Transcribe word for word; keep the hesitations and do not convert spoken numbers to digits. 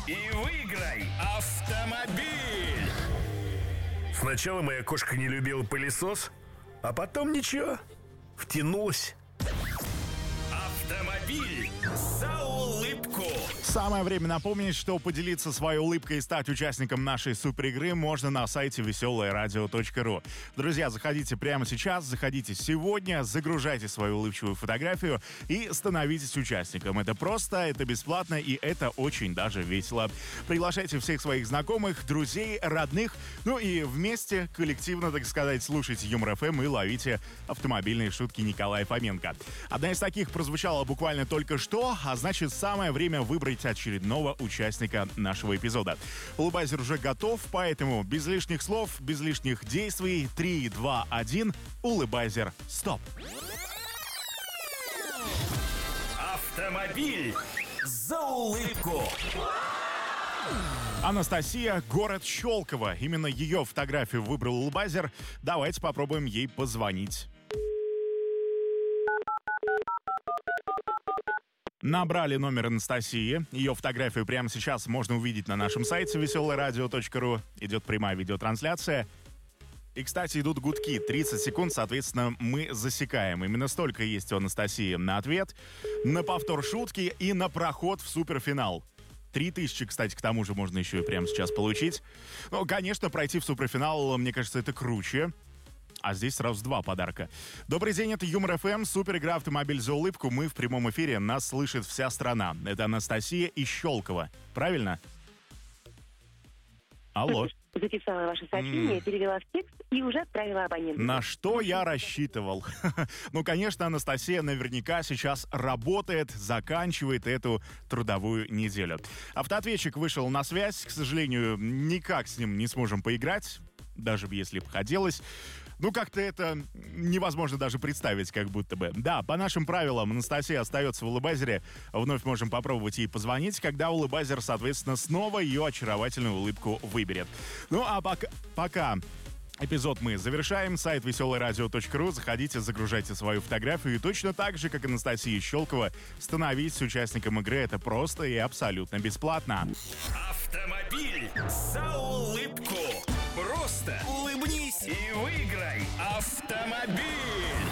и выиграй автомобиль. Сначала моя кошка не любила пылесос, а потом ничего, втянулась. Автомобиль за улыбку. Самое время напомнить, что поделиться своей улыбкой и стать участником нашей суперигры можно на сайте веселое радио точка ру. Друзья, заходите прямо сейчас, заходите сегодня, загружайте свою улыбчивую фотографию и становитесь участником. Это просто, это бесплатно и это очень даже весело. Приглашайте всех своих знакомых, друзей, родных, ну и вместе, коллективно, так сказать, слушайте Юмор эф эм и ловите автомобильные шутки Николая Фоменко. Одна из таких прозвучала буквально только что, а значит, самое время выбрать очередного участника нашего эпизода. Улыбайзер уже готов, поэтому без лишних слов, без лишних действий. три, два, один. Улыбайзер, стоп. Автомобиль за улыбку. Анастасия, город Щелково. Именно ее фотографию выбрал улыбайзер. Давайте попробуем ей позвонить. Набрали номер Анастасии. Ее фотографию прямо сейчас можно увидеть на нашем сайте веселое радио точка ру. Идет прямая видеотрансляция. И, кстати, идут гудки. тридцать секунд, соответственно, мы засекаем. Именно столько есть у Анастасии на ответ, на повтор шутки и на проход в суперфинал. Три тысячи, кстати, к тому же можно еще и прямо сейчас получить. Ну, конечно, пройти в суперфинал, мне кажется, это круче. А здесь сразу два подарка. Добрый день, это Юмор эф эм, суперигра «Автомобиль за улыбку». Мы в прямом эфире, нас слышит вся страна. Это Анастасия из Щелково. Правильно? Алло. Записала ваше сообщение, mm. перевела в текст и уже отправила абоненту. На что я рассчитывал? Ну, конечно, Анастасия наверняка сейчас работает, заканчивает эту трудовую неделю. Автоответчик вышел на связь. К сожалению, никак с ним не сможем поиграть, даже если бы хотелось. Ну, как-то это невозможно даже представить, как будто бы. Да, по нашим правилам Анастасия остается в улыбайзере. Вновь можем попробовать ей позвонить, когда улыбайзер, соответственно, снова ее очаровательную улыбку выберет. Ну, а пока, пока эпизод мы завершаем. Сайт веселое радио точка ру. Заходите, загружайте свою фотографию. И точно так же, как Анастасия Щелкова, становитесь участником игры. Это просто и абсолютно бесплатно. Автомобиль за улыбку. Просто улыбнись и выиграй автомобиль.